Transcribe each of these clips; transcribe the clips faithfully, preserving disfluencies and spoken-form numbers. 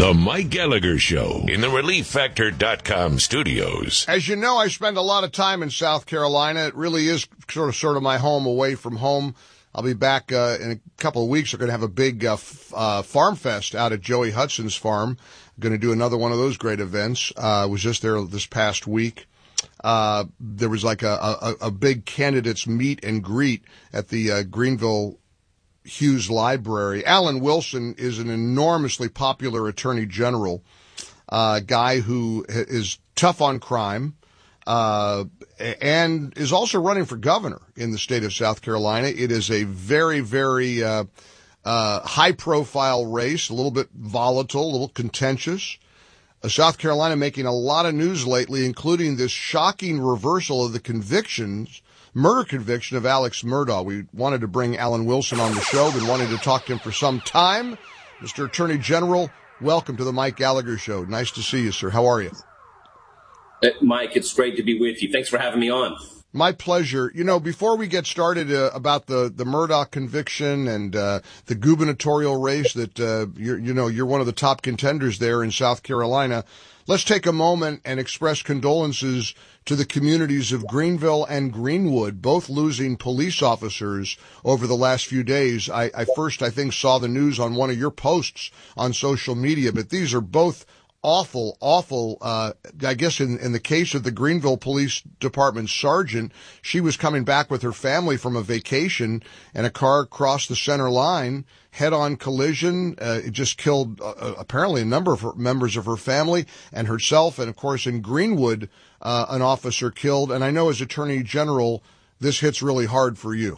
The Mike Gallagher Show in the relief factor dot com studios. As you know, I spend a lot of time in South Carolina. It really is sort of sort of my home away from home. I'll be back uh, in a couple of weeks. We're going to have a big uh, f- uh, farm fest out at Joey Hudson's farm. Going to do another one of those great events. I uh, was just there this past week. Uh, there was like a, a, a big candidates meet and greet at the uh, Greenville Hughes Library. Alan Wilson is an enormously popular attorney general, a uh, guy who is tough on crime, uh, and is also running for governor in the state of South Carolina. It is a very, very, uh, uh, high profile race, a little bit volatile, a little contentious. Uh, South Carolina making a lot of news lately, including this shocking reversal of the convictions murder conviction of Alex Murdaugh. We wanted to bring Alan Wilson on the show. Been wanting to talk to him for some time. Mister Attorney General, welcome to the Mike Gallagher Show. Nice to see you, sir. How are you? Uh, Mike, it's great to be with you. Thanks for having me on. My pleasure. You know, before we get started uh, about the, the Murdaugh conviction and uh, the gubernatorial race that, uh, you're, you know, you're one of the top contenders there in South Carolina, let's take a moment and express condolences to the communities of Greenville and Greenwood, both losing police officers over the last few days. I, I first, I think, saw the news on one of your posts on social media, but these are both awful, awful, uh, I guess in, in the case of the Greenville Police Department sergeant, she was coming back with her family from a vacation and a car crossed the center line, head-on collision. Uh, it just killed uh, apparently a number of her, members of her family and herself. And of course in Greenwood, uh, an officer killed. And I know as Attorney General, this hits really hard for you.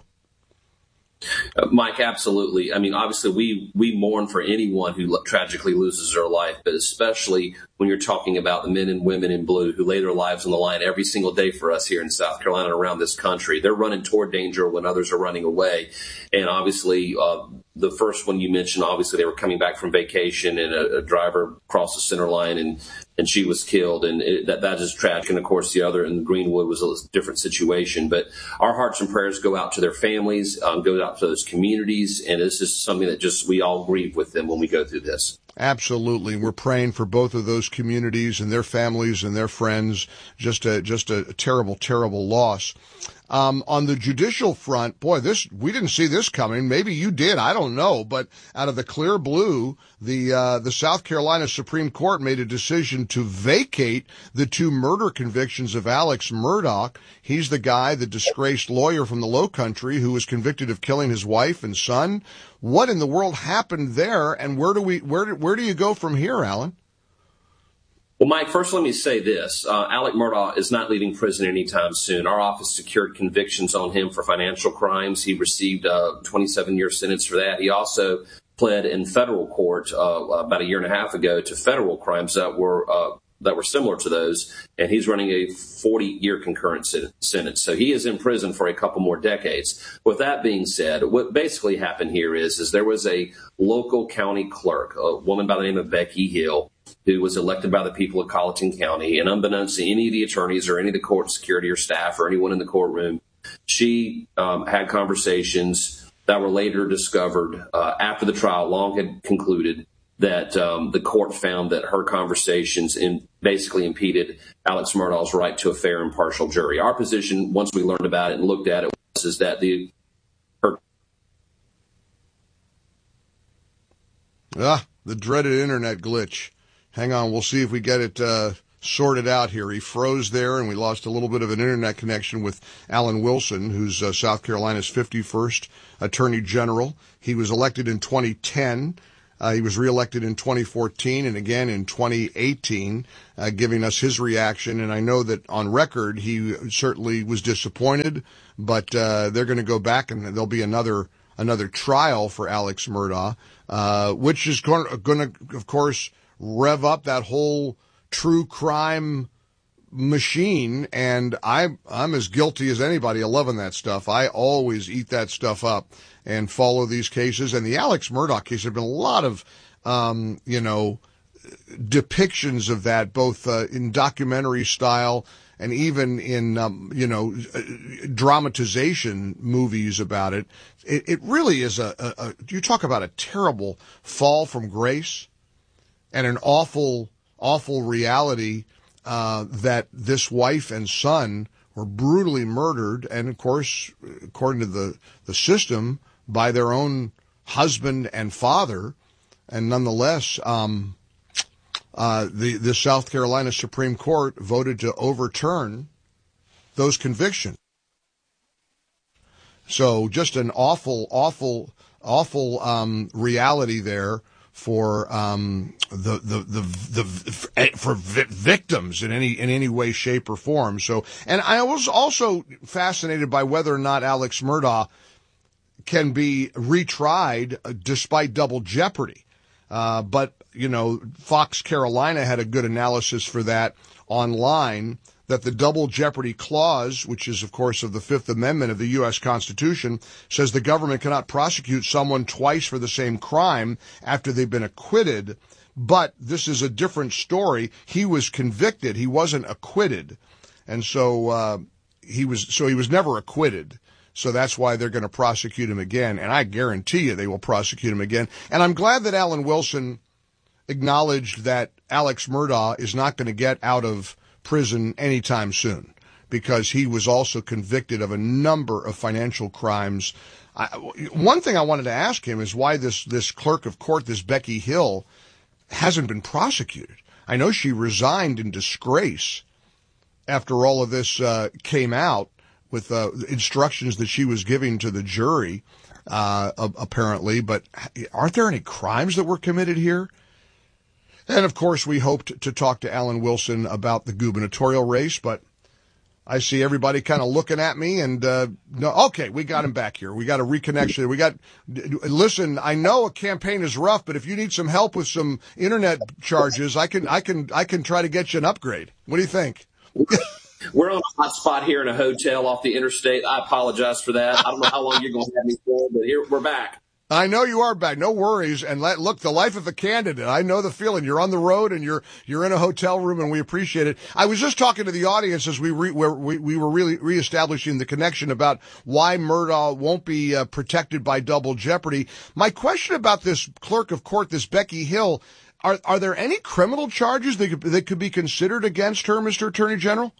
Uh, Mike, absolutely. I mean, obviously, we, we mourn for anyone who lo- tragically loses their life, but especially when you're talking about the men and women in blue who lay their lives on the line every single day for us here in South Carolina and around this country. They're running toward danger when others are running away. And obviously, uh, the first one you mentioned, obviously, they were coming back from vacation and a, a driver crossed the center line and and she was killed, and it, that that is tragic. And of course, the other in Greenwood was a different situation. But our hearts and prayers go out to their families, um, go out to those communities, and it's just something that just we all grieve with them when we go through this. Absolutely. We're praying for both of those communities and their families and their friends. Just a just a terrible, terrible loss. Um, on the judicial front, boy, this, we didn't see this coming. Maybe you did. I don't know. But out of the clear blue, the, uh, the South Carolina Supreme Court made a decision to vacate the two murder convictions of Alex Murdaugh. He's the guy, the disgraced lawyer from the Low Country who was convicted of killing his wife and son. What in the world happened there? And where do we, where do, where do you go from here, Alan? Well, Mike, first let me say this. Uh, Alex Murdaugh is not leaving prison anytime soon. Our office secured convictions on him for financial crimes. He received a twenty-seven-year sentence for that. He also pled in federal court uh, about a year and a half ago to federal crimes that were uh, that were similar to those, and he's running a forty-year concurrent sentence. So he is in prison for a couple more decades. With that being said, what basically happened here is, is there was a local county clerk, a woman by the name of Becky Hill, who was elected by the people of Colleton County, and unbeknownst to any of the attorneys or any of the court security or staff or anyone in the courtroom, she um, had conversations that were later discovered uh, after the trial long had concluded that um, the court found that her conversations in basically impeded Alex Murdaugh's right to a fair and impartial jury. Our position, once we learned about it and looked at it, was is that the her ah the dreaded internet glitch. Hang on, we'll see if we get it uh, sorted out here. He froze there, and we lost a little bit of an internet connection with Alan Wilson, who's uh, South Carolina's fifty-first Attorney General. He was elected in twenty ten. Uh, he was reelected in twenty fourteen and again in twenty eighteen, uh, giving us his reaction. And I know that on record he certainly was disappointed, but uh, they're going to go back and there'll be another another trial for Alex Murdaugh, uh, which is going to, of course, rev up that whole true crime machine. And I, I'm as guilty as anybody of loving that stuff. I always eat that stuff up and follow these cases. And the Alex Murdaugh case, there have been a lot of, um, you know, depictions of that, both uh, in documentary style and even in, um, you know, dramatization movies about it. It, it really is a, a, a, you talk about a terrible fall from grace. and an awful, awful reality uh, that this wife and son were brutally murdered, and of course, according to the, the system, by their own husband and father. And nonetheless, um, uh, the, the South Carolina Supreme Court voted to overturn those convictions. So just an awful, awful, awful um, reality there for um, the, the the the for victims in any in any way, shape, or form. So, and I was also fascinated by whether or not Alex Murdaugh can be retried despite double jeopardy. Uh, but you know, Fox Carolina had a good analysis for that online, that the double jeopardy clause, which is, of course, of the Fifth Amendment of the U S Constitution, says the government cannot prosecute someone twice for the same crime after they've been acquitted. But this is a different story. He was convicted. He wasn't acquitted. And so, uh, he was, so he was never acquitted. So that's why they're going to prosecute him again. And I guarantee you they will prosecute him again. And I'm glad that Alan Wilson acknowledged that Alex Murdaugh is not going to get out of prison anytime soon, because he was also convicted of a number of financial crimes. I, one thing I wanted to ask him is why this, this clerk of court, this Becky Hill, hasn't been prosecuted. I know she resigned in disgrace after all of this uh, came out, with uh, instructions that she was giving to the jury, uh, apparently. But aren't there any crimes that were committed here? And, of course, we hoped to talk to Alan Wilson about the gubernatorial race, but I see everybody kind of looking at me and, uh, no, okay, we got him back here. We got a reconnection. We got, listen, I know a campaign is rough, but if you need some help with some internet charges, I can, I can, I can try to get you an upgrade. What do you think? We're on a hot spot here in a hotel off the interstate. I apologize for that. I don't know how long you're going to have me for, but here we're back. I know you are back. No worries. And let, look, the life of a candidate. I know the feeling. You're on the road and you're you're in a hotel room, and we appreciate it. I was just talking to the audience as we re, we, we were really reestablishing the connection about why Murdaugh won't be uh, protected by double jeopardy. My question about this clerk of court, this Becky Hill, are are there any criminal charges that could, that could be considered against her, Mister Attorney General?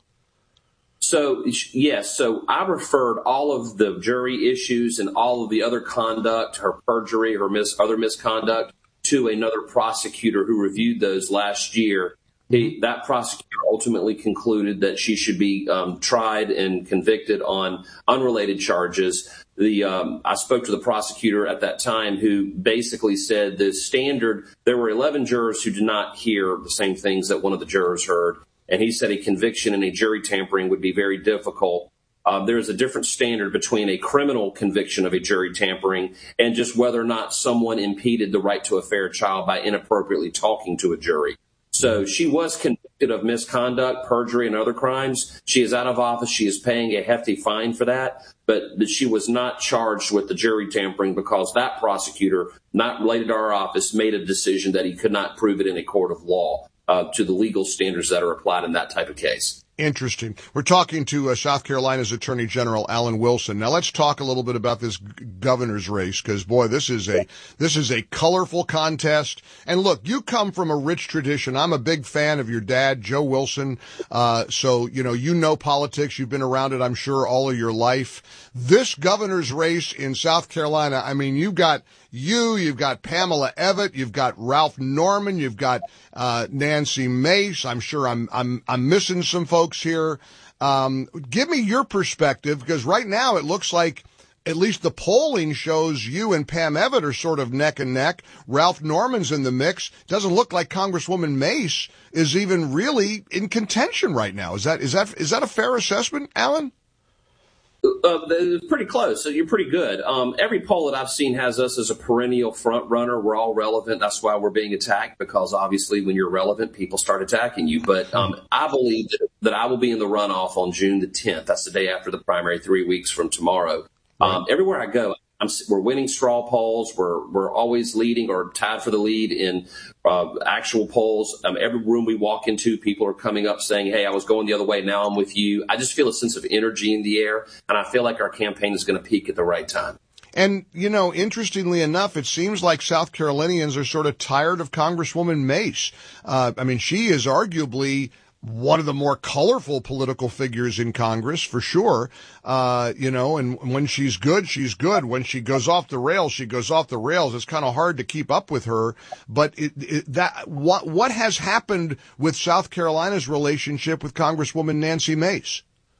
So, yes, so I referred all of the jury issues and all of the other conduct, her perjury, her mis- other misconduct, to another prosecutor who reviewed those last year. He, that prosecutor ultimately concluded that she should be um, tried and convicted on unrelated charges. The um, I spoke to the prosecutor at that time, who basically said the standard, there were eleven jurors who did not hear the same things that one of the jurors heard. And he said a conviction in a jury tampering would be very difficult. Uh, there is a different standard between a criminal conviction of a jury tampering and just whether or not someone impeded the right to a fair trial by inappropriately talking to a jury. So she was convicted of misconduct, perjury, and other crimes. She is out of office. She is paying a hefty fine for that. But she was not charged with the jury tampering because that prosecutor, not related to our office, made a decision that he could not prove it in a court of law. Uh, to the legal standards that are applied in that type of case. Interesting. We're talking to uh, South Carolina's Attorney General Alan Wilson. Now let's talk a little bit about this g- governor's race, because boy, this is a this is a colorful contest. And look, you come from a rich tradition. I'm a big fan of your dad, Joe Wilson. Uh, so you know you know politics. You've been around it, I'm sure, all of your life. This governor's race in South Carolina, I mean, you've got you, you've got Pamela Evette, you've got Ralph Norman, you've got uh, Nancy Mace. I'm sure I'm I'm I'm missing some folks here. Um, give me your perspective, because right now it looks like at least the polling shows you and Pam Evette are sort of neck and neck. Ralph Norman's in the mix. Doesn't look like Congresswoman Mace is even really in contention right now. Is that is that is that a fair assessment, Alan? Uh, it's pretty close. So you're pretty good. Um, every poll that I've seen has us as a perennial front runner. We're all relevant. That's why we're being attacked, because obviously when you're relevant, people start attacking you. But um, I believe that, that I will be in the runoff on June the tenth. That's the day after the primary, three weeks from tomorrow. Um, everywhere I go, I'm, we're winning straw polls. We're we're always leading or tied for the lead in uh, actual polls. Um, every room we walk into, people are coming up saying, hey, I was going the other way. Now I'm with you. I just feel a sense of energy in the air, and I feel like our campaign is going to peak at the right time. And, you know, interestingly enough, it seems like South Carolinians are sort of tired of Congresswoman Mace. Uh, I mean, she is arguably one of the more colorful political figures in Congress, for sure. Uh, you know, and when she's good, she's good. When she goes off the rails, she goes off the rails. It's kind of hard to keep up with her. But it, it, that, what, what has happened with South Carolina's relationship with Congresswoman Nancy Mace?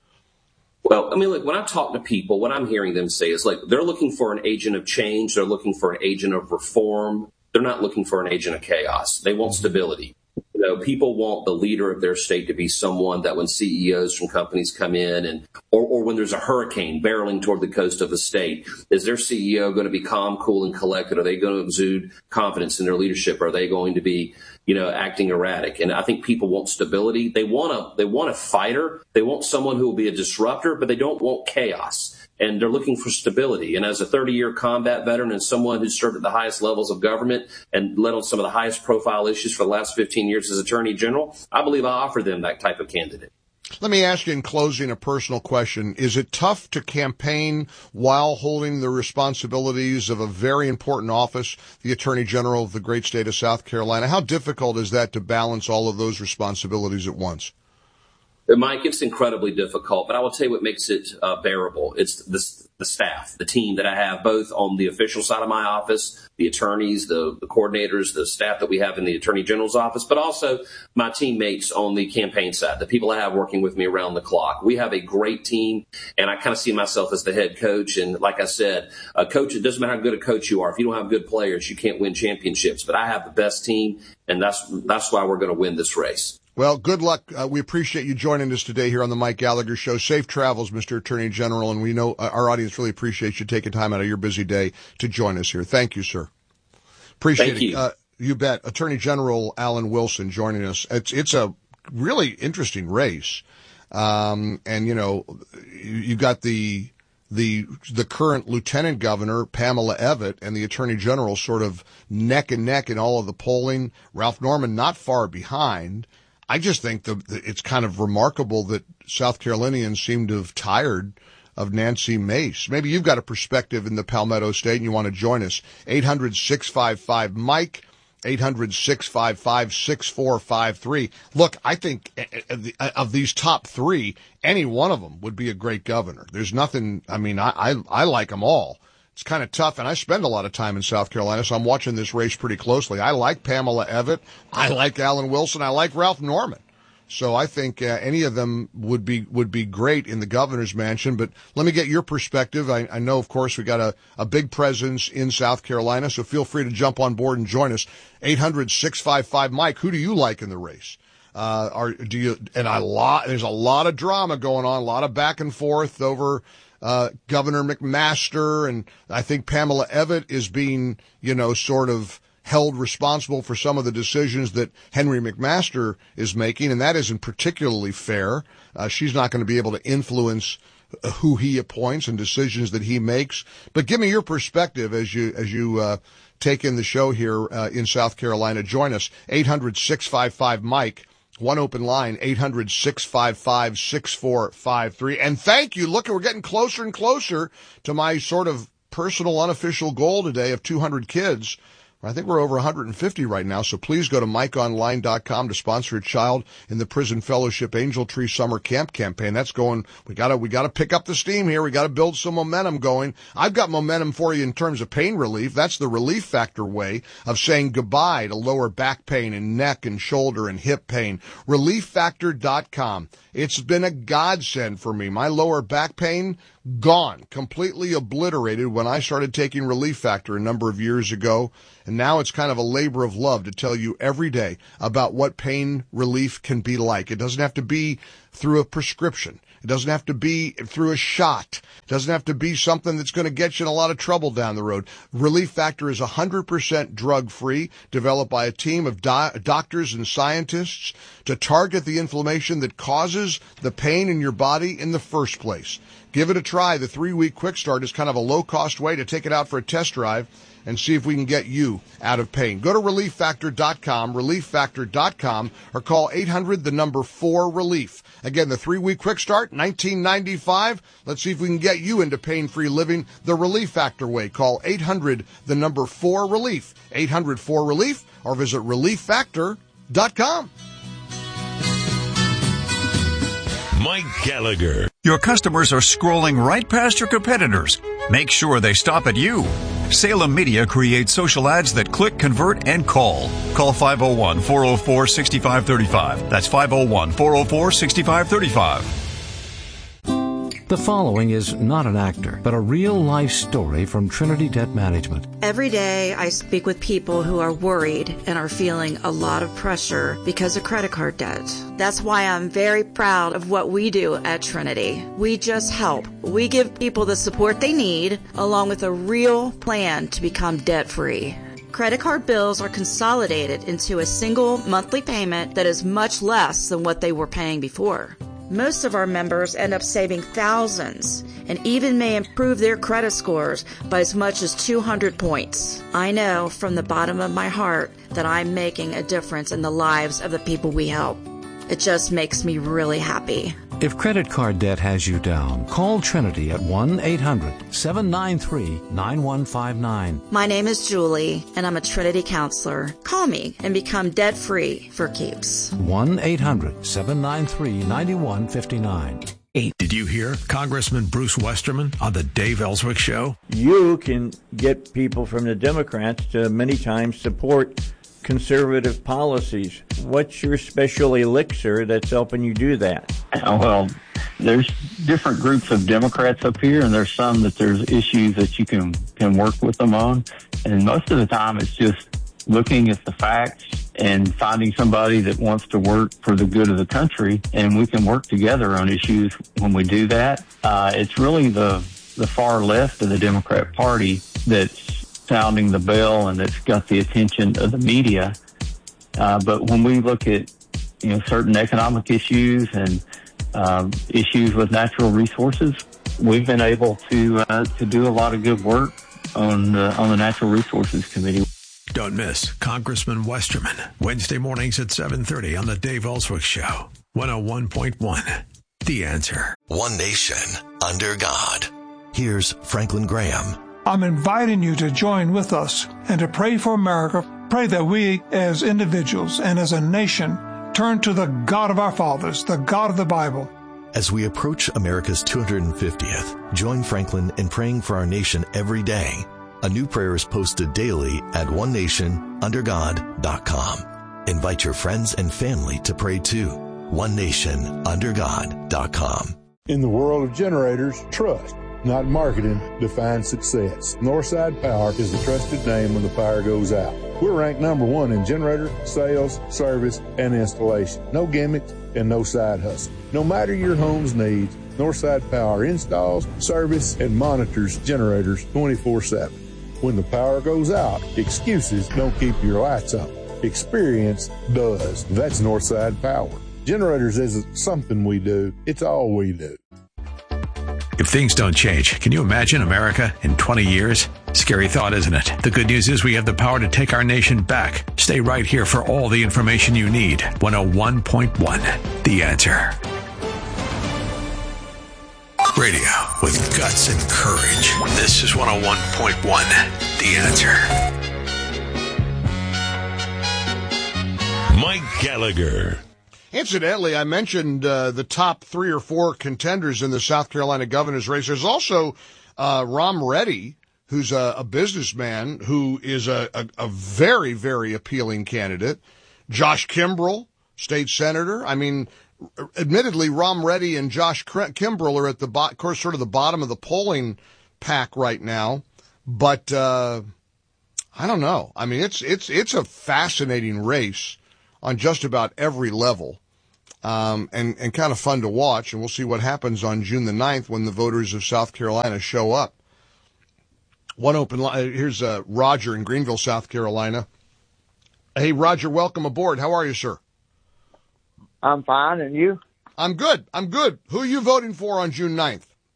Well, I mean, look, when I talk to people, what I'm hearing them say is like, they're looking for an agent of change. They're looking for an agent of reform. They're not looking for an agent of chaos. They want stability. You know, people want the leader of their state to be someone that when C E Os from companies come in and, or, or when there's a hurricane barreling toward the coast of a state, is their C E O going to be calm, cool, and collected? Are they going to exude confidence in their leadership? Are they going to be, you know, acting erratic? And I think people want stability. They want a, they want a fighter. They want someone who will be a disruptor, but they don't want chaos. And they're looking for stability. And as a thirty-year combat veteran and someone who's served at the highest levels of government and led on some of the highest profile issues for the last fifteen years as Attorney General, I believe I offer them that type of candidate. Let me ask you in closing a personal question. Is it tough to campaign while holding the responsibilities of a very important office, the Attorney General of the great state of South Carolina? How difficult is that to balance all of those responsibilities at once? Mike, it's incredibly difficult, but I will tell you what makes it uh, bearable. It's the, the staff, the team that I have, both on the official side of my office, the attorneys, the, the coordinators, the staff that we have in the Attorney General's office, but also my teammates on the campaign side, the people I have working with me around the clock. We have a great team, and I kind of see myself as the head coach. And like I said, a coach, it doesn't matter how good a coach you are. If you don't have good players, you can't win championships. But I have the best team, and that's that's why we're going to win this race. Well, good luck. Uh, we appreciate you joining us today here on the Mike Gallagher Show. Safe travels, Mister Attorney General, and we know uh, our audience really appreciates you taking time out of your busy day to join us here. Thank you, sir. Appreciate Thank it. you. Uh, you bet. Attorney General Alan Wilson joining us. It's it's a really interesting race, um, and you know, you, you got the the the current Lieutenant Governor Pamela Evette and the Attorney General sort of neck and neck in all of the polling. Ralph Norman not far behind. I just think the, the, it's kind of remarkable that South Carolinians seem to have tired of Nancy Mace. Maybe you've got a perspective in the Palmetto State and you want to join us. eight hundred, six five five, Mike, eight hundred, six five five, six four five three. Look, I think of these top three, any one of them would be a great governor. There's nothing, I mean, I, I, I like them all. It's kind of tough, and I spend a lot of time in South Carolina, so I'm watching this race pretty closely. I like Pamela Evette. I like Alan Wilson. I like Ralph Norman. So I think uh, any of them would be would be great in the governor's mansion. But let me get your perspective. I, I know, of course, we got a, a big presence in South Carolina, so feel free to jump on board and join us. eight hundred, six five five, Mike, who do you like in the race? Uh, are, do you, and a lot, there's a lot of drama going on, a lot of back and forth over Uh, Governor McMaster, and I think Pamela Evette is being, you know, sort of held responsible for some of the decisions that Henry McMaster is making, and that isn't particularly fair. Uh, she's not going to be able to influence who he appoints and decisions that he makes. But give me your perspective as you as you uh, take in the show here uh, in South Carolina. Join us, eight hundred, six five five, Mike. One open line, eight hundred, six five five, six four five three. And thank you. Look, we're getting closer and closer to my sort of personal unofficial goal today of two hundred kids. I think we're over one hundred fifty right now, so please go to mike online dot com to sponsor a child in the Prison Fellowship Angel Tree Summer Camp campaign. That's going, we gotta, we gotta pick up the steam here. We gotta build some momentum going. I've got momentum for you in terms of pain relief. That's the Relief Factor way of saying goodbye to lower back pain and neck and shoulder and hip pain. relief factor dot com. It's been a godsend for me. My lower back pain, gone, completely obliterated when I started taking Relief Factor a number of years ago. And now it's kind of a labor of love to tell you every day about what pain relief can be like. It doesn't have to be through a prescription. It doesn't have to be through a shot. It doesn't have to be something that's going to get you in a lot of trouble down the road. Relief Factor is one hundred percent drug-free, developed by a team of do- doctors and scientists to target the inflammation that causes the pain in your body in the first place. Give it a try. The three-week quick start is kind of a low-cost way to take it out for a test drive and see if we can get you out of pain. Go to relief factor dot com, relief factor dot com, or call eight hundred, the number four, relief. Again, the three-week quick start, nineteen ninety-five. Let's see if we can get you into pain-free living the Relief Factor way. Call eight hundred, the number four, relief, eight hundred, four, relief, or visit relief factor dot com. Mike Gallagher. Your customers are scrolling right past your competitors. Make sure they stop at you. Salem Media creates social ads that click, convert, and call. Call five oh one, four oh four, six five three five. That's five oh one, four oh four, six five three five. The following is not an actor, but a real-life story from Trinity Debt Management. Every day I speak with people who are worried and are feeling a lot of pressure because of credit card debt. That's why I'm very proud of what we do at Trinity. We just help. We give people the support they need, along with a real plan to become debt-free. Credit card bills are consolidated into a single monthly payment that is much less than what they were paying before. Most of our members end up saving thousands and even may improve their credit scores by as much as two hundred points. I know from the bottom of my heart that I'm making a difference in the lives of the people we help. It just makes me really happy. If credit card debt has you down, call Trinity at one eight hundred, seven nine three, nine one five nine. My name is Julie, and I'm a Trinity counselor. Call me and become debt-free for keeps. one eight hundred, seven nine three, nine one five nine. Did you hear Congressman Bruce Westerman on the Dave Ellswick Show? You can get people from the Democrats to many times support conservative policies. What's your special elixir that's helping you do that? Well, there's different groups of Democrats up here, and there's some that there's issues that you can, can work with them on. And most of the time it's just looking at the facts and finding somebody that wants to work for the good of the country, and we can work together on issues when we do that. Uh, it's really the, the far left of the Democrat Party that's sounding the bell and that's got the attention of the media. Uh, but when we look at, you know, certain economic issues and um, issues with natural resources, we've been able to uh, to do a lot of good work on uh, on the Natural Resources Committee. Don't miss Congressman Westerman, Wednesday mornings at seven thirty on the Dave Ellswick Show, one oh one point one. The Answer. One nation under God. Here's Franklin Graham. I'm inviting you to join with us and to pray for America. Pray that we as individuals and as a nation turn to the God of our fathers, the God of the Bible. As we approach America's two hundred fiftieth, join Franklin in praying for our nation every day. A new prayer is posted daily at one nation under god dot com. Invite your friends and family to pray too. one nation under god dot com. In the world of generators, trust, not marketing, defines success. Northside Power is the trusted name when the power goes out. We're ranked number one in generator, sales, service, and installation. No gimmicks and no side hustle. No matter your home's needs, Northside Power installs, service, and monitors generators twenty-four seven. When the power goes out, excuses don't keep your lights on. Experience does. That's Northside Power. Generators isn't something we do, it's all we do. If things don't change, can you imagine America in twenty years? Scary thought, isn't it? The good news is we have the power to take our nation back. Stay right here for all the information you need. one oh one point one, The Answer. Radio with guts and courage. This is one oh one point one, The Answer. Mike Gallagher. Incidentally, I mentioned uh, the top three or four contenders in the South Carolina governor's race. There's also uh, Rom Reddy, who's a, a businessman who is a, a, a very, very appealing candidate. Josh Kimbrell, state senator. I mean, admittedly, Rom Reddy and Josh Kimbrell are at the bo- of course, sort of the bottom of the polling pack right now. But uh, I don't know. I mean, it's it's it's a fascinating race on just about every level. Um, and, and kind of fun to watch, and we'll see what happens on June the ninth when the voters of South Carolina show up. One open line, here's uh, Roger in Greenville, South Carolina. Hey, Roger, welcome aboard. How are you, sir? I'm fine, and you? I'm good. I'm good. Who are you voting for on June ninth?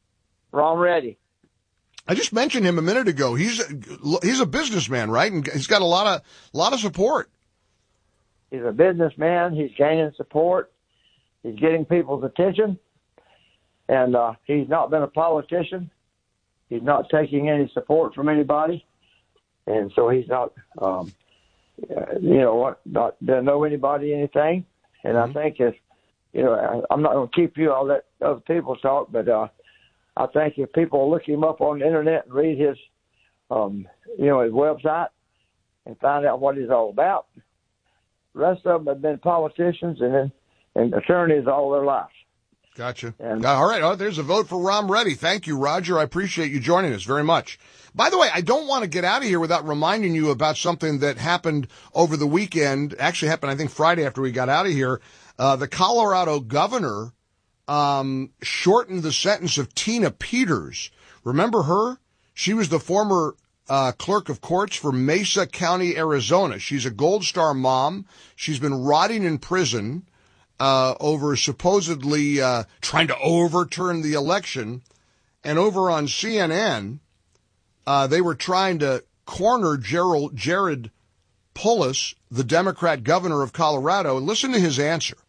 Ron Reddy. I just mentioned him a minute ago. He's he's a businessman, right? And he's got a lot of a lot of support. He's a businessman. He's gaining support. He's getting people's attention, and uh, he's not been a politician. He's not taking any support from anybody, and so he's not, um, you know, what, not doesn't know anybody anything. And mm-hmm. I think if you know, I'm not going to keep you. I'll let other people talk, but uh, I think if people look him up on the internet and read his, um, you know, his website and find out what he's all about. The rest of them have been politicians and and attorneys all their life. Gotcha. And, all right. Oh, there's a vote for Ron Reddy. Thank you, Roger. I appreciate you joining us very much. By the way, I don't want to get out of here without reminding you about something that happened over the weekend. Actually happened, I think, Friday after we got out of here. Uh, the Colorado governor um, shortened the sentence of Tina Peters. Remember her? She was the former uh, clerk of courts for Mesa County, Arizona. She's a Gold Star mom. She's been rotting in prison uh, over supposedly uh, trying to overturn the election. And over on C N N, uh, they were trying to corner Gerald, Jared Polis, the Democrat governor of Colorado. And listen to his answer.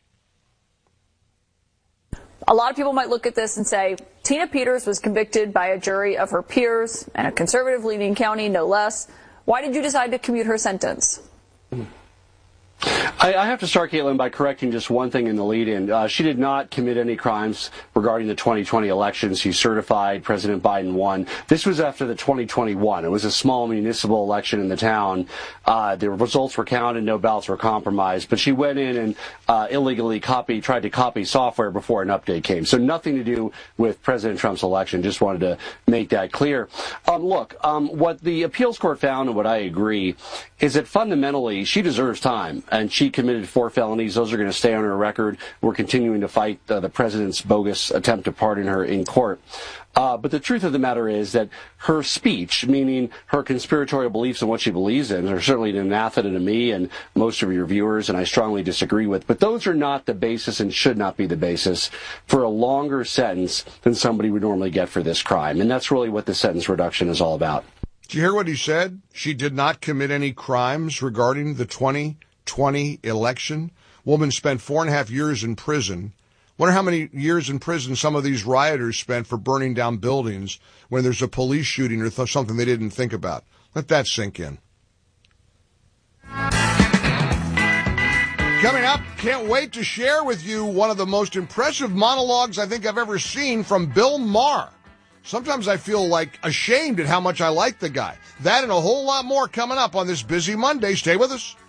A lot of people might look at this and say, Tina Peters was convicted by a jury of her peers and a conservative-leaning county, no less. Why did you decide to commute her sentence? I, I have to start, Caitlin, by correcting just one thing in the lead-in. Uh, she did not commit any crimes regarding the twenty twenty election. She certified President Biden won. This was after the twenty twenty-one. It was a small municipal election in the town. Uh, the results were counted, no ballots were compromised. But she went in and uh, illegally copied, tried to copy software before an update came. So nothing to do with President Trump's election. Just wanted to make that clear. Um, look, um, what the appeals court found, and what I agree, is that fundamentally she deserves time. And she committed four felonies. Those are going to stay on her record. We're continuing to fight uh, the president's bogus attempt to pardon her in court. Uh, but the truth of the matter is that her speech, meaning her conspiratorial beliefs and what she believes in, are certainly an anathema to me and most of your viewers, and I strongly disagree with. But those are not the basis and should not be the basis for a longer sentence than somebody would normally get for this crime. And that's really what the sentence reduction is all about. Did you hear what he said? She did not commit any crimes regarding the twenty twenty election. Woman spent four and a half years in prison. Wonder how many years in prison some of these rioters spent for burning down buildings when there's a police shooting or th- something they didn't think about. Let that sink in. Coming up, can't wait to share with you one of the most impressive monologues I think I've ever seen from Bill Maher. Sometimes I feel like ashamed at how much I like the guy. That and a whole lot more coming up on this busy Monday. Stay with us.